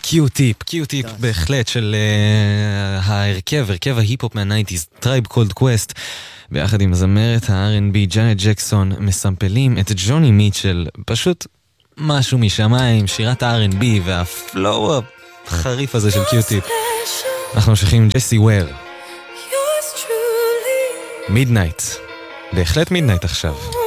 קיוטיפ בהחלט של הרכב ההיפ-הופ מה-90s, טרייב קולד קווסט, ביחד עם זמרת ה-R&B ג'אנט ג'קסון, מסמפלים את ג'וני מיטשל, פשוט משהו משמיים, שירת ה-R&B והפלואו החריף הזה של קיוטיפ. אנחנו ממשיכים עם ג'סי וויר, מידנייט, בהחלט מידנייט עכשיו.